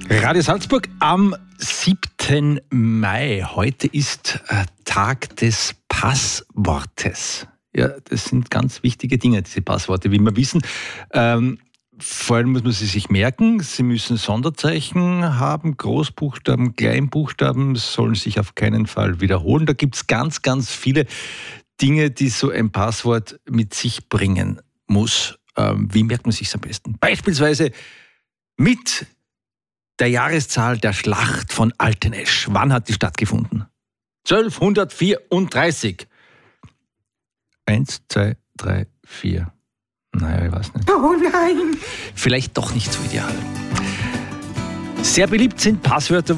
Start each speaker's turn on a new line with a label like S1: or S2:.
S1: Radio Salzburg am 7. Mai. Heute ist Tag des Passwortes. Ja, das sind ganz wichtige Dinge, diese Passworte, wie wir wissen. Vor allem muss man sie sich merken. Sie müssen Sonderzeichen haben, Großbuchstaben, Kleinbuchstaben, sollen sich auf keinen Fall wiederholen. Da gibt es ganz, ganz viele Dinge, die so ein Passwort mit sich bringen muss. Wie merkt man sich am besten? Beispielsweise mit der Jahreszahl der Schlacht von Altenesch. Wann hat die stattgefunden? 1234. 1, 2, 3, 4. Naja, ich weiß nicht.
S2: Oh nein!
S1: Vielleicht doch nicht so ideal. Sehr beliebt sind Passwörter,